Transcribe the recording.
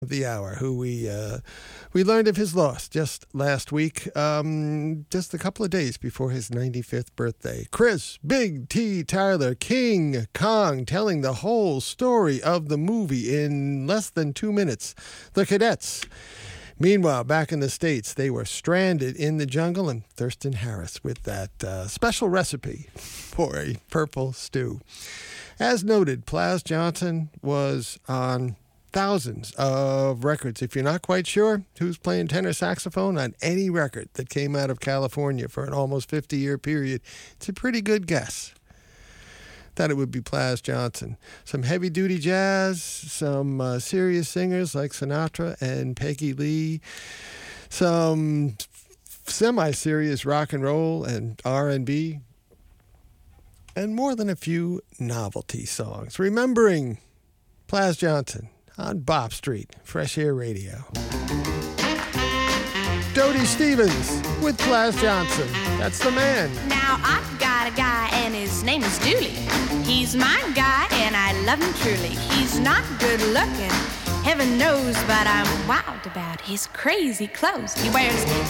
of the hour, who we learned of his loss just last week, just a couple of days before his 95th birthday. Chris Big T. Tyler, King Kong, telling the whole story of the movie in less than 2 minutes. The Cadets. Meanwhile, back in the States, they were stranded in the jungle, and Thurston Harris with that special recipe for a purple stew. As noted, Plas Johnson was on thousands of records. If you're not quite sure who's playing tenor saxophone on any record that came out of California for an almost 50-year period, it's a pretty good guess that it would be Plas Johnson. Some heavy-duty jazz, some serious singers like Sinatra and Peggy Lee, some semi-serious rock and roll and R&B, and more than a few novelty songs. Remembering Plas Johnson on Bop Street, Fresh Air Radio. Dodie Stevens with Plas Johnson. That's the man. Now I've got a guy and his name is Dooley. He's my guy and I love him truly. He's not good looking, heaven knows, but I'm wild about his crazy clothes. He wears